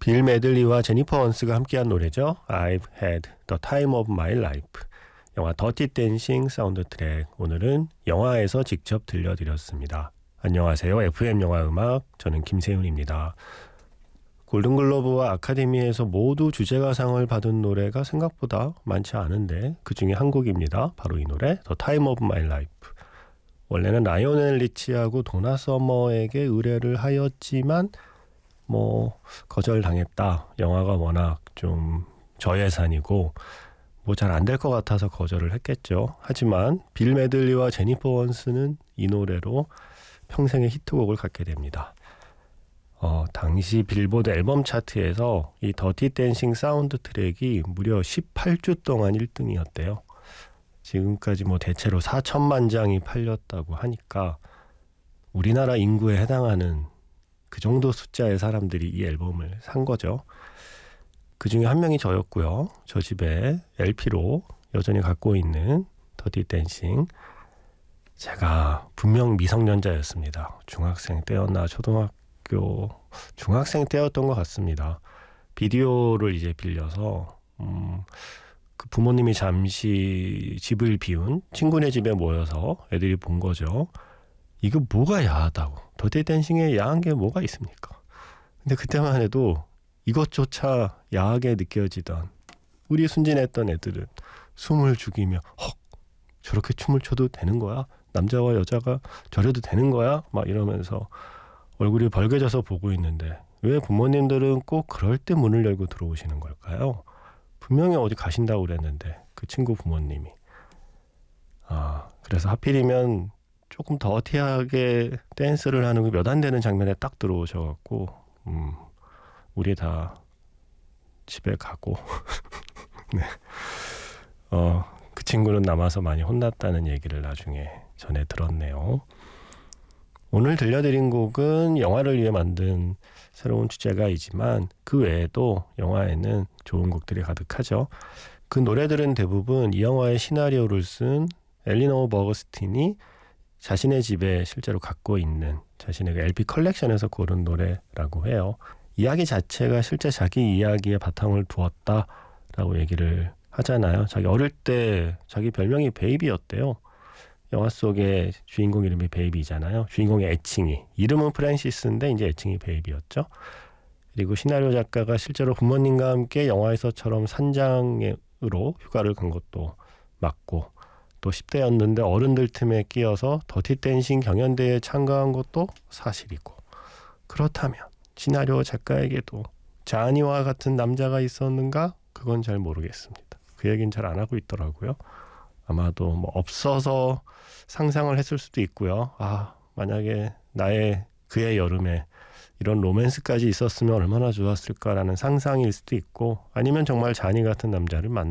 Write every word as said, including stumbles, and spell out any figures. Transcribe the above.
빌 메들리와 제니퍼 원스가 함께한 노래죠. I've had the time of my life. 영화 더티 댄싱 사운드 트랙. 오늘은 영화에서 직접 들려드렸습니다. 안녕하세요. 에프엠 영화 음악, 저는 김세윤입니다. 골든글로브와 아카데미에서 모두 주제가상을 받은 노래가 생각보다 많지 않은데 그 중에 한 곡입니다. 바로 이 노래 The Time of My Life. 원래는 라이오넬 리치하고 도나 서머에게 의뢰를 하였지만 뭐 거절당했다. 영화가 워낙 좀 저예산이고 뭐 잘 안 될 것 같아서 거절을 했겠죠. 하지만 빌 메들리와 제니퍼 원스는 이 노래로 평생의 히트곡을 갖게 됩니다. 어, 당시 빌보드 앨범 차트에서 이 더티 댄싱 사운드 트랙이 무려 십팔 주 동안 일 등이었대요. 지금까지 뭐 대체로 사천만 장이 팔렸다고 하니까 우리나라 인구에 해당하는 그 정도 숫자의 사람들이 이 앨범을 산 거죠. 그 중에 한 명이 저였고요. 저 집에 엘피로 여전히 갖고 있는 더티 댄싱. 제가 분명 미성년자였습니다. 중학생 때였나 초등학교 중학생 때였던 것 같습니다. 비디오를 이제 빌려서 음, 그 부모님이 잠시 집을 비운 친구네 집에 모여서 애들이 본 거죠. 이거 뭐가 야하다고. 더티 댄싱에 야한 게 뭐가 있습니까? 근데 그때만 해도 이것조차 야하게 느껴지던 우리 순진했던 애들은 숨을 죽이며 헉 저렇게 춤을 춰도 되는 거야? 남자와 여자가 저래도 되는 거야? 막 이러면서 얼굴이 벌개져서 보고 있는데 왜 부모님들은 꼭 그럴 때 문을 열고 들어오시는 걸까요? 분명히 어디 가신다고 그랬는데 그 친구 부모님이 아 그래서 하필이면 조금 더티하게 댄스를 하는 몇 안 되는 장면에 딱 들어오셔갖고 음, 우리 다 집에 가고 네. 어, 그 친구는 남아서 많이 혼났다는 얘기를 나중에 전해 들었네요. 오늘 들려드린 곡은 영화를 위해 만든 새로운 주제가이지만 그 외에도 영화에는 좋은 곡들이 가득하죠. 그 노래들은 대부분 이 영화의 시나리오를 쓴 엘리노어 버거스틴이 자신의 집에 실제로 갖고 있는 자신의 엘피 컬렉션에서 고른 노래라고 해요. 이야기 자체가 실제 자기 이야기에 바탕을 두었다라고 얘기를 하잖아요. 자기 어릴 때 자기 별명이 베이비였대요. 영화 속에 주인공 이름이 베이비잖아요. 주인공의 애칭이. 이름은 프랜시스인데 이제 애칭이 베이비였죠. 그리고 시나리오 작가가 실제로 부모님과 함께 영화에서처럼 산장으로 휴가를 간 것도 맞고 또 십 대였는데 어른들 틈에 끼어서 더티 댄싱 경연대회에 참가한 것도 사실이고 그렇다면 시나리오 작가에게도 자니와 같은 남자가 있었는가? 그건 잘 모르겠습니다. 그 얘기는 잘 안 하고 있더라고요. 아마도 뭐 없어서 상상을 했을 수도 있고요. 아 만약에 나의 그의 여름에 이런 로맨스까지 있었으면 얼마나 좋았을까라는 상상일 수도 있고 아니면 정말 자니 같은 남자를 만나